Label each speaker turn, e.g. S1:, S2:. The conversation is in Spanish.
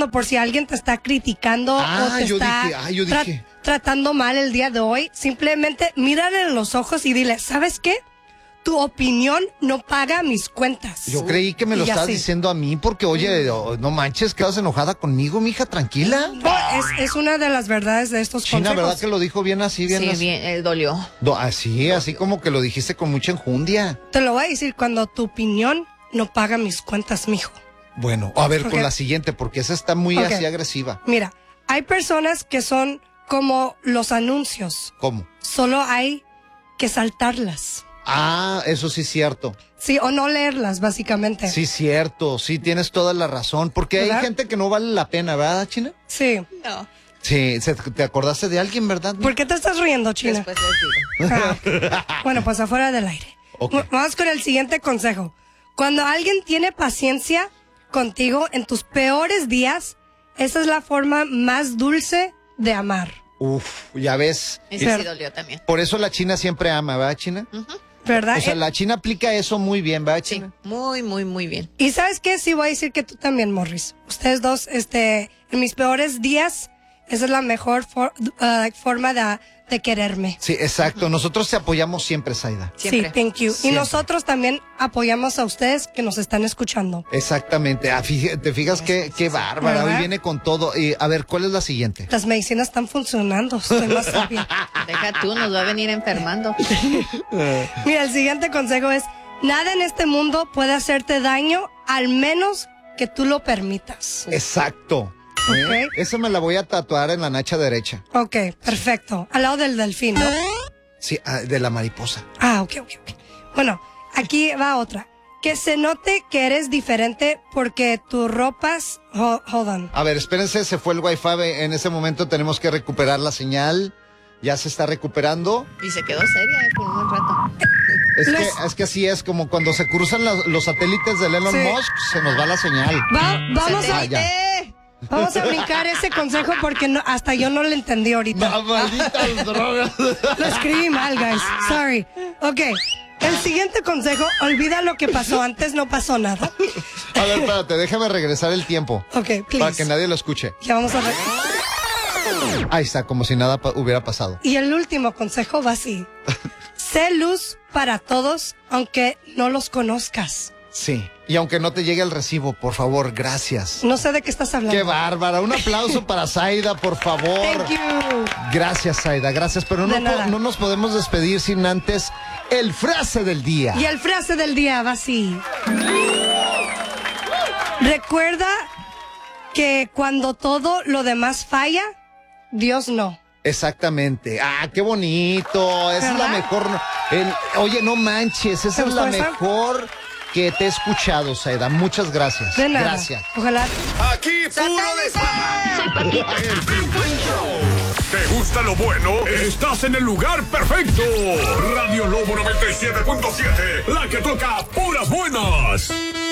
S1: So, por si alguien te está criticando o te está tratando mal el día de hoy, simplemente mírale en los ojos y dile, ¿sabes qué? Tu opinión no paga mis cuentas.
S2: Yo creí que me lo estabas diciendo a mí porque, oye, no manches, quedas enojada conmigo, mija, tranquila.
S1: No, es una de las verdades de estos
S2: China,
S1: consejos.
S2: ¿verdad que lo dijo bien así? Bien
S3: sí,
S2: así?
S3: bien, dolió.
S2: Así como que lo dijiste con mucha enjundia.
S1: Te lo voy a decir cuando tu opinión no paga mis cuentas, mijo.
S2: Bueno, a ver, con la siguiente, porque esa está muy así agresiva.
S1: Mira, hay personas que son como los anuncios.
S2: ¿Cómo?
S1: Solo hay que saltarlas.
S2: Ah, eso sí es cierto.
S1: Sí, o no leerlas, básicamente.
S2: Sí, cierto. Sí, tienes toda la razón. Porque hay gente que no vale la pena, ¿verdad, China?
S1: Sí.
S3: No.
S2: Sí, te acordaste de alguien, ¿verdad?
S1: ¿Por qué te estás riendo, China?
S3: Después les digo.
S1: Bueno, pues afuera del aire.
S2: Okay.
S1: Vamos con el siguiente consejo. Cuando alguien tiene paciencia contigo en tus peores días, esa es la forma más dulce de amar.
S2: Uf, ya ves.
S3: Ese sí dolió también.
S2: Por eso la China siempre ama, ¿verdad, China?
S1: ¿Verdad?
S2: O sea, la China aplica eso muy bien, ¿verdad, China?
S3: Sí, muy, muy, muy bien.
S1: Y ¿sabes qué? Sí voy a decir que tú también, Morris. Ustedes dos, en mis peores días, esa es la mejor forma de quererme.
S2: Sí, exacto. Nosotros te apoyamos siempre, Zaida.
S3: Siempre.
S1: Sí, thank you.
S2: Siempre.
S1: Y nosotros también apoyamos a ustedes que nos están escuchando.
S2: Exactamente. ¿Te fijas qué bárbara?
S1: ¿verdad?
S2: Hoy viene con todo. A ver, ¿cuál es la siguiente?
S1: Las medicinas están funcionando. Estoy más sabia.
S3: Deja tú, nos va a venir enfermando.
S1: Mira, el siguiente consejo es, nada en este mundo puede hacerte daño, al menos que tú lo permitas.
S2: Exacto.
S1: Ok.
S2: Esa me la voy a tatuar en la nacha derecha.
S1: Ok, perfecto. Al lado del delfín, ¿no?
S2: Sí, de la mariposa.
S1: Ah, ok. Bueno, aquí va otra. Que se note que eres diferente porque tus ropas... Hold on.
S2: A ver, espérense, se fue el wifi. En ese momento tenemos que recuperar la señal. Ya se está recuperando.
S3: Y se quedó seria por un buen rato.
S2: Es que así es, como cuando se cruzan los satélites de Elon Musk, se nos va la señal.
S1: Vamos a brincar ese consejo porque hasta yo no lo entendí ahorita.
S2: Malditas drogas.
S1: Lo escribí mal, guys. Sorry. Ok. El siguiente consejo, olvida lo que pasó antes, no pasó nada.
S2: A ver, espérate, déjame regresar el tiempo.
S1: Ok, please.
S2: Para que nadie lo escuche.
S1: Ya vamos a ver.
S2: Ahí está, como si nada hubiera pasado.
S1: Y el último consejo va así. Sé luz para todos, aunque no los conozcas.
S2: Sí. Y aunque no te llegue el recibo, por favor, gracias.
S1: No sé de qué estás hablando.
S2: ¡Qué bárbara! Un aplauso para Zaida, por favor.
S1: Thank you.
S2: Gracias, Zaida, gracias. Pero no nos podemos despedir sin antes el frase del día.
S1: Y el frase del día va así. Recuerda que cuando todo lo demás falla, Dios no.
S2: Exactamente. ¡Ah, qué bonito! Esa es la mejor. Oye, no manches, esa es la mejor que te he escuchado, Zaida. Muchas gracias.
S1: De nada.
S2: Gracias.
S1: Ojalá.
S4: Aquí puro de El Buen Show. ¿Te gusta lo bueno? Estás en el lugar perfecto. Radio Lobo 97.7, la que toca puras buenas.